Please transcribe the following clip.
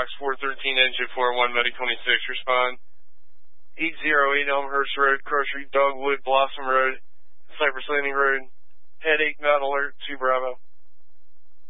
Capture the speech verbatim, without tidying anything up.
Fox four thirteen, engine four one, Medic twenty-six, respond. eight oh eight Elmhurst Road, Grocery, Dogwood, Blossom Road, Cypress Landing Road, headache, not alert, two Bravo.